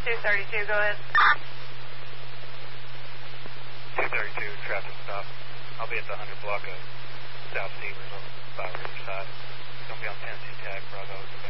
232, go ahead. 232, traffic stop. I'll be at the 100 block of South Severs on the Riverside. It's going to be on Tennessee Tag, Bravo.